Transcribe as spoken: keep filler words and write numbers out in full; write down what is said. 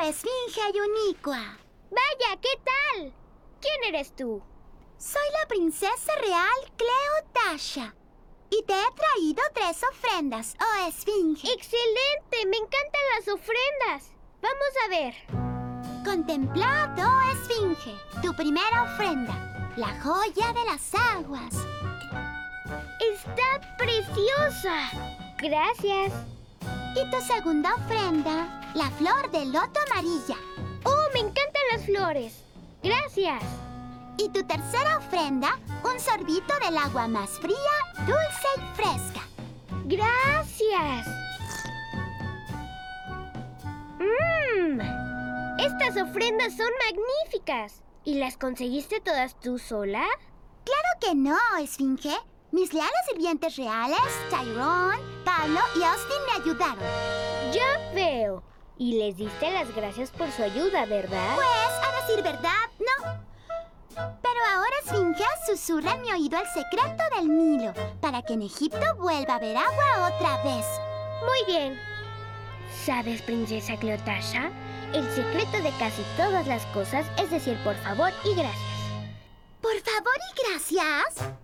Esfinge Yunicua. Vaya, ¿qué tal? ¿Quién eres tú? Soy la princesa real Cleotasha. Y te he traído tres ofrendas, oh Esfinge. ¡Excelente! ¡Me encantan las ofrendas! Vamos a ver. Contemplad, oh Esfinge, tu primera ofrenda, la joya de las aguas. ¡Está preciosa! Gracias. Y tu segunda ofrenda, la flor de loto amarilla. ¡Oh, me encantan las flores! Gracias. Y tu tercera ofrenda, un sorbito del agua más fría, dulce y fresca. ¡Gracias! ¡Mmm! Estas ofrendas son magníficas. ¿Y las conseguiste todas tú sola? Claro que no, Esfinge. Mis leales sirvientes reales, Tyrone, Pablo y Austin me ayudaron. Ya veo. Y les diste las gracias por su ayuda, ¿verdad? Pues, a decir verdad, no. Pero ahora Esfinge susurra en mi oído el secreto del Nilo para que en Egipto vuelva a haber agua otra vez. Muy bien. ¿Sabes, princesa Cleotasha? El secreto de casi todas las cosas es decir por favor y gracias. ¿Por favor y gracias?